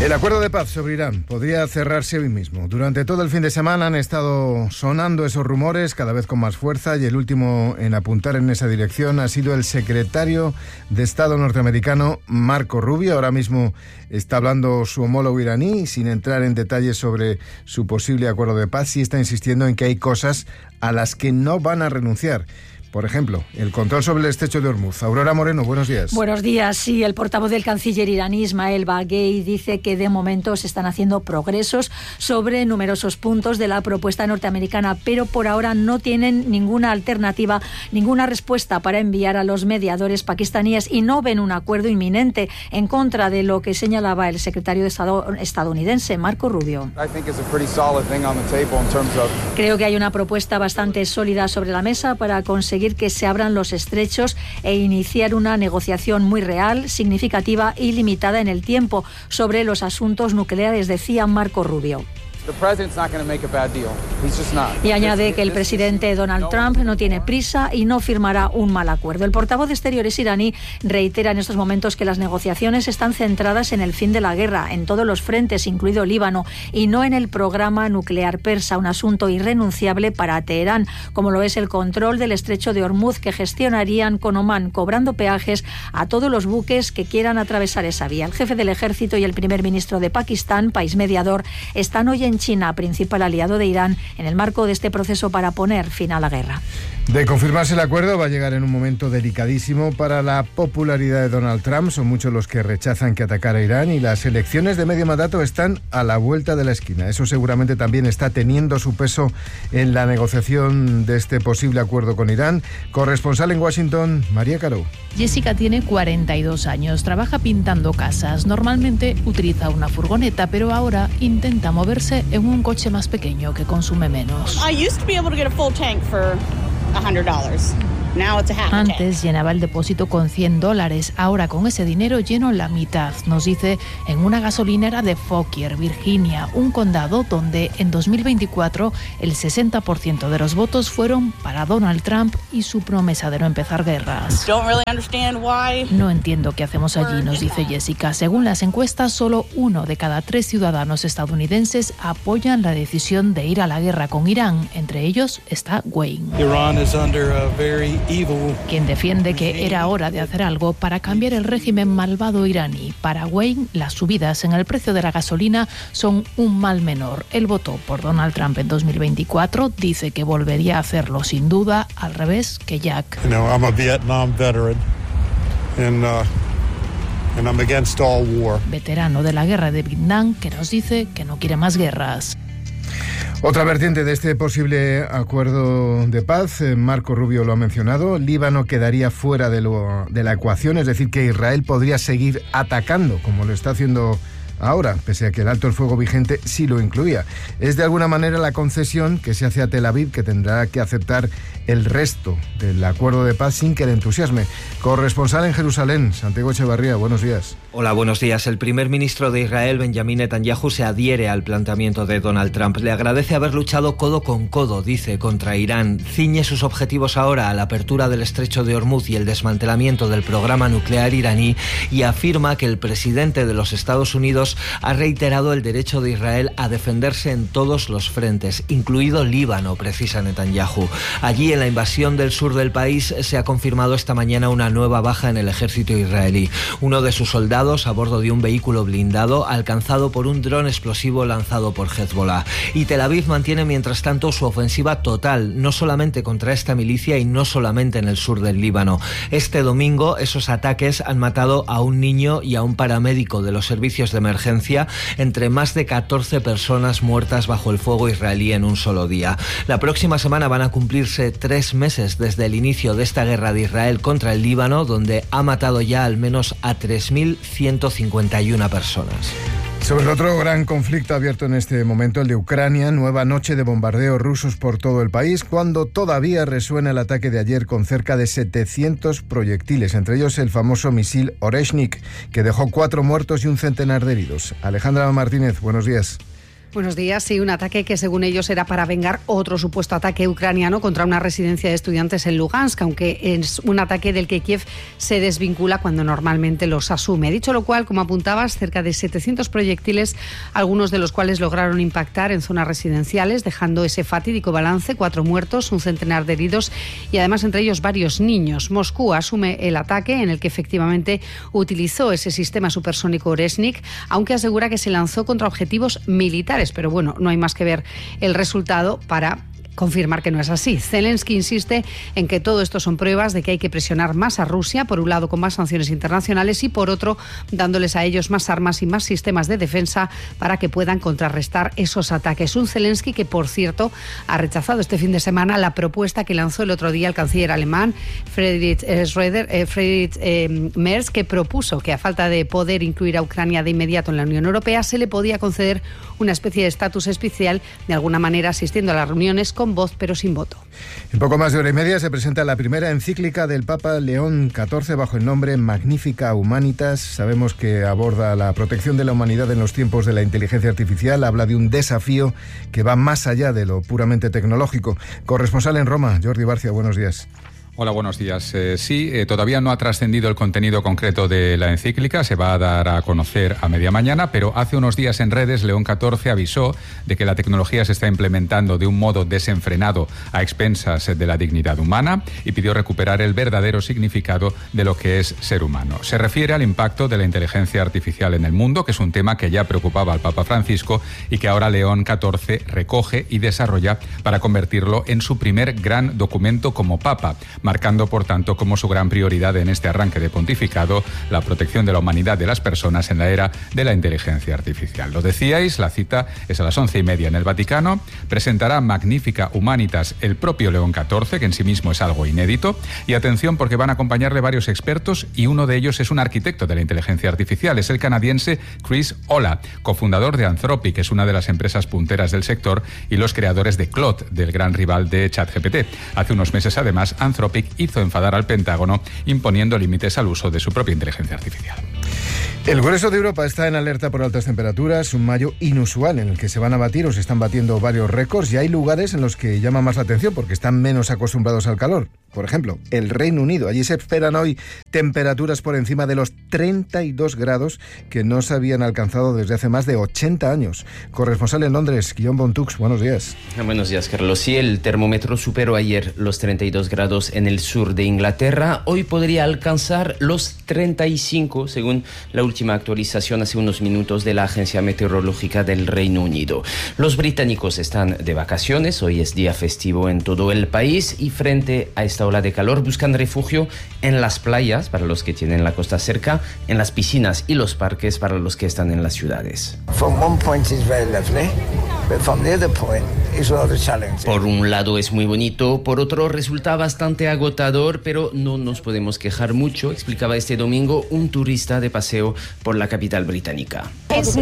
El acuerdo de paz sobre Irán podría cerrarse hoy mismo. Durante todo el fin de semana han estado sonando esos rumores cada vez con más fuerza y el último en apuntar en esa dirección ha sido el secretario de Estado norteamericano Marco Rubio. Ahora mismo está hablando su homólogo iraní, sin entrar en detalles sobre su posible acuerdo de paz, sí está insistiendo en que hay cosas a las que no van a renunciar. Por ejemplo, el control sobre el estrecho de Hormuz. Aurora Moreno, buenos días. Buenos días. Sí, el portavoz del canciller iraní, Ismael Baghei, dice que de momento se están haciendo progresos sobre numerosos puntos de la propuesta norteamericana, pero por ahora no tienen ninguna alternativa, ninguna respuesta para enviar a los mediadores pakistaníes y no ven un acuerdo inminente, en contra de lo que señalaba el secretario de Estado estadounidense, Marco Rubio. Creo que hay una propuesta bastante sólida sobre la mesa para conseguir que se abran los estrechos e iniciar una negociación muy real, significativa y limitada en el tiempo sobre los asuntos nucleares, decía Marco Rubio. Y añade que el presidente Donald Trump no tiene prisa y no firmará un mal acuerdo. El portavoz de Exteriores iraní reitera en estos momentos que las negociaciones están centradas en el fin de la guerra, en todos los frentes, incluido Líbano, y no en el programa nuclear persa, un asunto irrenunciable para Teherán, como lo es el control del estrecho de Hormuz, que gestionarían con Omán, cobrando peajes a todos los buques que quieran atravesar esa vía. El jefe del ejército y el primer ministro de Pakistán, país mediador, están hoy en China, principal aliado de Irán, en el marco de este proceso para poner fin a la guerra. De confirmarse el acuerdo, va a llegar en un momento delicadísimo para la popularidad de Donald Trump. Son muchos los que rechazan que atacara a Irán y las elecciones de medio mandato están a la vuelta de la esquina. Eso seguramente también está teniendo su peso en la negociación de este posible acuerdo con Irán. Corresponsal en Washington, María Caro. Jessica tiene 42 años, trabaja pintando casas. Normalmente utiliza una furgoneta, pero ahora intenta moverse en un coche más pequeño que consume menos. Antes llenaba el depósito con $100, ahora con ese dinero lleno la mitad, nos dice en una gasolinera de Fauquier, Virginia, un condado donde en 2024 el 60% de los votos fueron para Donald Trump y su promesa de no empezar guerras. No entiendo qué hacemos allí, nos dice Jessica. Según las encuestas, solo 1 de cada 3 ciudadanos estadounidenses apoyan la decisión de ir a la guerra con Irán. Entre ellos está Wayne, quien defiende que era hora de hacer algo para cambiar el régimen malvado iraní. Para Wayne, las subidas en el precio de la gasolina son un mal menor. Él votó por Donald Trump en 2024, dice que volvería a hacerlo sin duda, al revés que Jack. I'm a Vietnam veteran and I'm against all war. Veterano de la guerra de Vietnam, que nos dice que no quiere más guerras. Otra vertiente de este posible acuerdo de paz, Marco Rubio lo ha mencionado, Líbano quedaría fuera de la ecuación, es decir, que Israel podría seguir atacando, como lo está haciendo ahora, pese a que el alto el fuego vigente sí lo incluía. Es de alguna manera la concesión que se hace a Tel Aviv, que tendrá que aceptar el resto del acuerdo de paz sin que le entusiasme. Corresponsal en Jerusalén, Santiago Echevarría, buenos días. Hola, buenos días. El primer ministro de Israel, Benjamín Netanyahu, se adhiere al planteamiento de Donald Trump. Le agradece haber luchado codo con codo, dice, contra Irán. Ciñe sus objetivos ahora a la apertura del estrecho de Hormuz y el desmantelamiento del programa nuclear iraní y afirma que el presidente de los Estados Unidos ha reiterado el derecho de Israel a defenderse en todos los frentes, incluido Líbano, precisa Netanyahu. Allí, en la invasión del sur del país, se ha confirmado esta mañana una nueva baja en el ejército israelí. Uno de sus soldados, a bordo de un vehículo blindado, alcanzado por un dron explosivo lanzado por Hezbollah. Y Tel Aviv mantiene, mientras tanto, su ofensiva total, no solamente contra esta milicia y no solamente en el sur del Líbano. Este domingo, esos ataques han matado a un niño y a un paramédico de los servicios de emergencia, entre más de 14 personas muertas bajo el fuego israelí en un solo día. La próxima semana van a cumplirse 3 meses desde el inicio de esta guerra de Israel contra el Líbano, donde ha matado ya al menos a 3.151 personas. Sobre el otro gran conflicto abierto en este momento, el de Ucrania, nueva noche de bombardeos rusos por todo el país, cuando todavía resuena el ataque de ayer con cerca de 700 proyectiles, entre ellos el famoso misil Oreshnik, que dejó 4 muertos y un centenar de heridos. Alejandra Martínez, buenos días. Buenos días. Sí, un ataque que según ellos era para vengar otro supuesto ataque ucraniano contra una residencia de estudiantes en Lugansk, aunque es un ataque del que Kiev se desvincula cuando normalmente los asume. Dicho lo cual, como apuntabas, cerca de 700 proyectiles, algunos de los cuales lograron impactar en zonas residenciales, dejando ese fatídico balance: 4 muertos, un centenar de heridos y además entre ellos varios niños. Moscú asume el ataque, en el que efectivamente utilizó ese sistema supersónico Oreshnik, aunque asegura que se lanzó contra objetivos militares. Pero bueno, no hay más que ver el resultado para confirmar que no es así. Zelensky insiste en que todo esto son pruebas de que hay que presionar más a Rusia, por un lado con más sanciones internacionales y por otro dándoles a ellos más armas y más sistemas de defensa para que puedan contrarrestar esos ataques. Un Zelensky que, por cierto, ha rechazado este fin de semana la propuesta que lanzó el otro día el canciller alemán Friedrich Merz, que propuso que, a falta de poder incluir a Ucrania de inmediato en la Unión Europea, se le podía conceder una especie de estatus especial, de alguna manera asistiendo a las reuniones con voz pero sin voto. En poco más de hora y media se presenta la primera encíclica del Papa León XIV bajo el nombre Magnificat Humanitas. Sabemos que aborda la protección de la humanidad en los tiempos de la inteligencia artificial. Habla de un desafío que va más allá de lo puramente tecnológico. Corresponsal en Roma, Jordi Barcia, buenos días. Hola, buenos días. Todavía no ha trascendido el contenido concreto de la encíclica, se va a dar a conocer a media mañana, pero hace unos días en redes León XIV avisó de que la tecnología se está implementando de un modo desenfrenado a expensas de la dignidad humana y pidió recuperar el verdadero significado de lo que es ser humano. Se refiere al impacto de la inteligencia artificial en el mundo, que es un tema que ya preocupaba al Papa Francisco y que ahora León XIV recoge y desarrolla para convertirlo en su primer gran documento como Papa, marcando, por tanto, como su gran prioridad en este arranque de pontificado la protección de la humanidad de las personas en la era de la inteligencia artificial. Lo decíais, la cita es a las 11:30 en el Vaticano. Presentará Magnificat Humanitas el propio León XIV, que en sí mismo es algo inédito. Y atención, porque van a acompañarle varios expertos y uno de ellos es un arquitecto de la inteligencia artificial. Es el canadiense Chris Olah, cofundador de Anthropic, que es una de las empresas punteras del sector, y los creadores de Claude, del gran rival de ChatGPT. Hace unos meses, además, Anthropic hizo enfadar al Pentágono imponiendo límites al uso de su propia inteligencia artificial. El grueso de Europa está en alerta por altas temperaturas, un mayo inusual en el que se van a batir o se están batiendo varios récords, y hay lugares en los que llama más la atención porque están menos acostumbrados al calor. Por ejemplo, el Reino Unido. Allí se esperan hoy temperaturas por encima de los 32 grados que no se habían alcanzado desde hace más de 80 años. Corresponsal en Londres, Guillaume Bontux, buenos días. Buenos días, Carlos. Sí, el termómetro superó ayer los 32 grados en el sur de Inglaterra. Hoy podría alcanzar los 35, según la última actualización hace unos minutos de la Agencia Meteorológica del Reino Unido. Los británicos están de vacaciones. Hoy es día festivo en todo el país y frente a esta ola de calor buscan refugio en las playas para los que tienen la costa cerca, en las piscinas y los parques para los que están en las ciudades. Por un lado es muy bonito, por otro resulta bastante agotador, pero no nos podemos quejar mucho, explicaba este domingo un turista de paseo por la capital británica. Es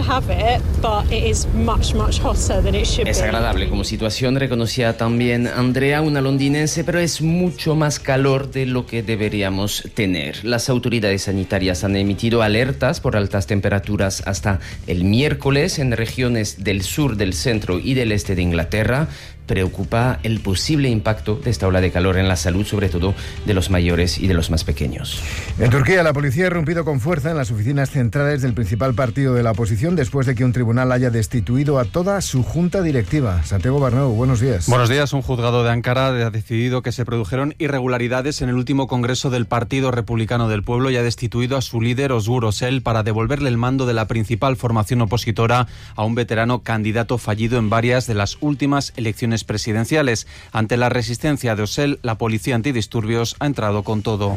agradable como situación, reconocía también Andrea, una londinense, pero es mucho más calor de lo que deberíamos tener. Las autoridades sanitarias han emitido alertas por altas temperaturas hasta el miércoles en regiones del sur, del centro y del este de Inglaterra. Preocupa el posible impacto de esta ola de calor en la salud, sobre todo de los mayores y de los más pequeños. En Turquía, la policía ha irrumpido con fuerza en las oficinas centrales del principal partido de la oposición después de que un tribunal haya destituido a toda su junta directiva. Santiago Barneu, buenos días. Buenos días. Un juzgado de Ankara ha decidido que se produjeron irregularidades en el último congreso del Partido Republicano del Pueblo y ha destituido a su líder, Özgür Özel, para devolverle el mando de la principal formación opositora a un veterano candidato fallido en varias de las últimas elecciones presidenciales. Ante la resistencia de Özel, la policía antidisturbios ha entrado con todo.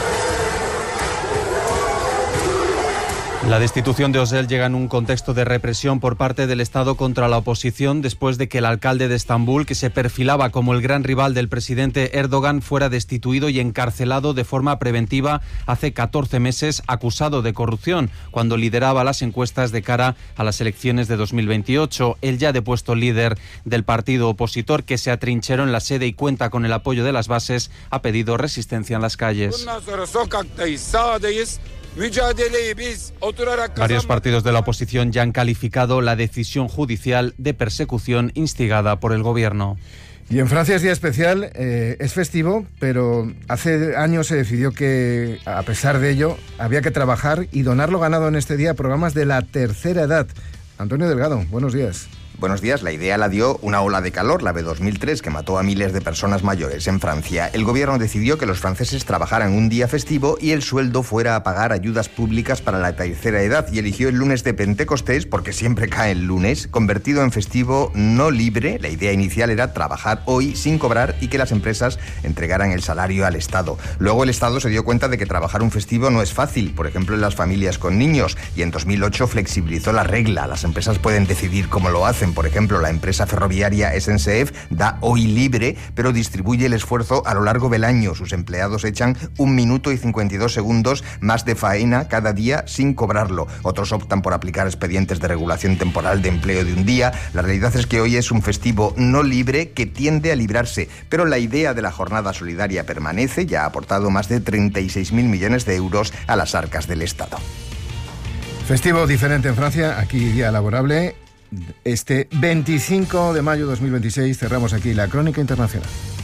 La destitución de Özel llega en un contexto de represión por parte del Estado contra la oposición después de que el alcalde de Estambul, que se perfilaba como el gran rival del presidente Erdogan, fuera destituido y encarcelado de forma preventiva hace 14 meses, acusado de corrupción, cuando lideraba las encuestas de cara a las elecciones de 2028. El ya depuesto líder del partido opositor, que se atrincheró en la sede y cuenta con el apoyo de las bases, ha pedido resistencia en las calles. Varios partidos de la oposición ya han calificado la decisión judicial de persecución instigada por el gobierno. Y en Francia es día especial, es festivo, pero hace años se decidió que, a pesar de ello, había que trabajar y donar lo ganado en este día a programas de la tercera edad. Antonio Delgado, buenos días. Buenos días. La idea la dio una ola de calor, la de 2003, que mató a miles de personas mayores en Francia. El gobierno decidió que los franceses trabajaran un día festivo y el sueldo fuera a pagar ayudas públicas para la tercera edad, y eligió el lunes de Pentecostés, porque siempre cae el lunes, convertido en festivo no libre. La idea inicial era trabajar hoy sin cobrar y que las empresas entregaran el salario al Estado. Luego el Estado se dio cuenta de que trabajar un festivo no es fácil, por ejemplo en las familias con niños, y en 2008 flexibilizó la regla. Las empresas pueden decidir cómo lo hacen. Por ejemplo, la empresa ferroviaria SNCF da hoy libre, pero distribuye el esfuerzo a lo largo del año. Sus empleados echan 1 minuto y 52 segundos más de faena cada día sin cobrarlo. Otros optan por aplicar expedientes de regulación temporal de empleo de un día. La realidad es que hoy es un festivo no libre que tiende a librarse, pero la idea de la jornada solidaria permanece. Ya ha aportado más de 36.000 millones de euros a las arcas del Estado. Festivo diferente en Francia, aquí día laborable. Este 25 de mayo de 2026 cerramos aquí la Crónica Internacional.